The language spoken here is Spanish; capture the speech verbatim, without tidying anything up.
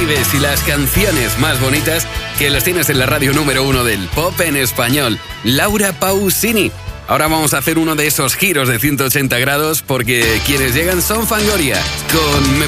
vives y las canciones más bonitas que las tienes en la radio número uno del pop en español, Laura Pausini. Ahora vamos a hacer uno de esos giros de ciento ochenta grados porque quienes llegan son Fangoria con